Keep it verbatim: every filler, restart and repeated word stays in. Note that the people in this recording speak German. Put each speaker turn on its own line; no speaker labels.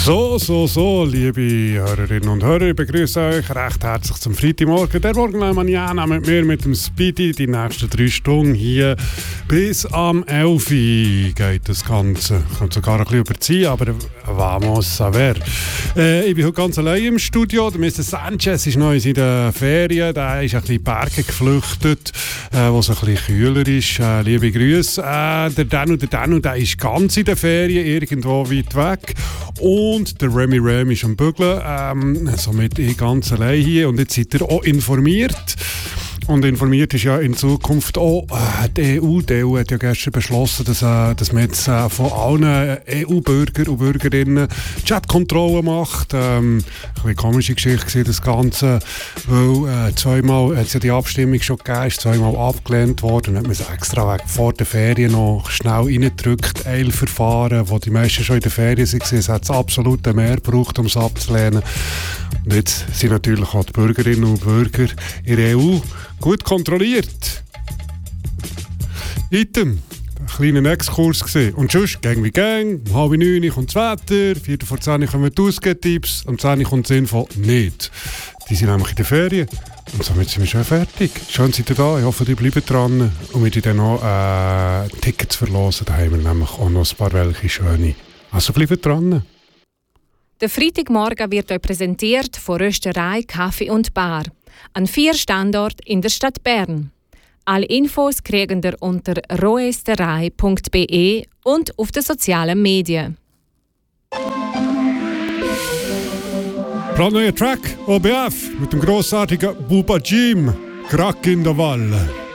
So, so, so, liebe Hörerinnen und Hörer, ich begrüße euch recht herzlich zum Freitagmorgen. Der Morgen Maniana mit mir, mit dem Speedy, die nächsten drei Stunden hier bis am elf Uhr geht das Ganze. Ich könnte sogar ein bisschen überziehen, aber vamos a ver. Äh, ich bin heute ganz allein im Studio. Der Mister Sanchez ist noch in den Ferien, der ist ein bisschen in die Berge geflüchtet, äh, wo es ein bisschen kühler ist. Äh, liebe Grüße. Äh, der Danu, der Danu, der ist ganz in den Ferien, irgendwo weit weg. Und der Remy Ram ist am Bügeln, ähm, somit ich ganz allein hier. Und jetzt seid ihr auch informiert. Und informiert ist ja in Zukunft auch äh, die E U. Die E U hat ja gestern beschlossen, dass, äh, dass man jetzt äh, von allen E U-Bürger und Bürgerinnen Chatkontrollen macht. Ähm, eine komische Geschichte war das Ganze, weil äh, zweimal hat es ja die Abstimmung schon gegeben, ist zweimal abgelehnt worden und hat man es extra weg vor der Ferien noch schnell reingedrückt. Eilverfahren, wo die meisten schon in der Ferien waren. Es hat es absolut mehr gebraucht, um es abzulehnen. Und jetzt sind natürlich auch die Bürgerinnen und Bürger in der E U gut kontrolliert. Item, ein kleiner Exkurs gesehen. Und sonst, Gang wie Gang, um halb neun kommt das Wetter, viertel vor zehn kommen die Ausgehtipps, um zehn kommt das Info nicht. Die sind nämlich in der Ferien. Und somit sind wir schon fertig. Schön seid ihr da, ich hoffe, ihr bleibt dran. Und wir dann noch äh, Tickets verlosen, da haben wir nämlich auch noch ein paar welche schöne. Also bleibt dran.
Der Freitagmorgen wird euch präsentiert von Rösterei, Kaffee und Bar. An vier Standorten in der Stadt Bern. Alle Infos kriegen ihr unter roesterei punkt b e und auf den sozialen Medien.
Brandneuer Track, O B F, mit dem grossartigen Buba Jim, Krack in der Walle.